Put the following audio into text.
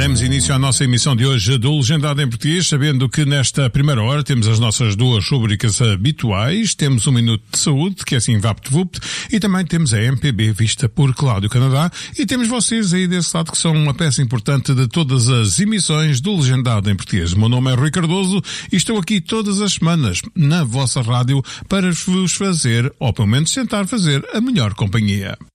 Damos início à nossa emissão de hoje do Legendado em Português, sabendo que nesta primeira hora temos as nossas duas rubricas habituais. Temos um minuto de saúde, que é assim VaptVupt, e também temos a MPB vista por Cláudio Canadá, e temos vocês aí desse lado que são uma peça importante de todas as emissões do Legendado em Português. O meu nome é Rui Cardoso e estou aqui todas as semanas na vossa rádio para vos fazer, ou pelo menos tentar fazer, a melhor companhia.